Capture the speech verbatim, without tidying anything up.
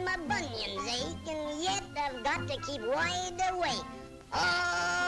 my bunions ache, and yet I've got to keep wide awake. Oh,